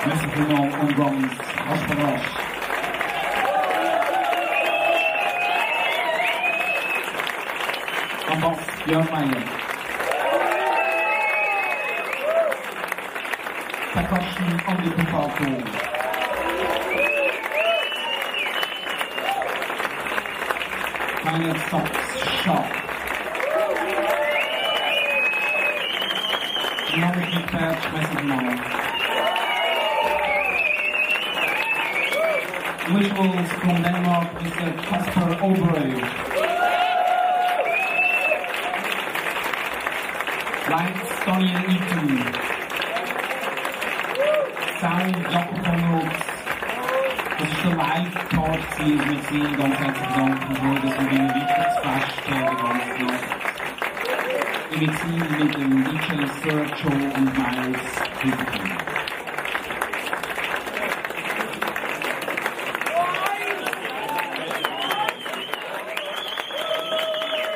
Merci vielmals on drums, Oscar Ross. On bass, Björn Meijer. Percussion, Andy Puffato. Final Socks, Sharp. Norwegian Patch, Massive Mall. Visuals from Denmark, Mr. Kasper Oberøy. Lights, Daniel Eaton. Sound, Jakob von Roos. Das ist der Live-Part, die wir sehen, ganz herzlich bedanken für das und ein wichtiges Fest der ganzen Nacht. Ich bin mit dem DJ Sergio und Miles Hilton.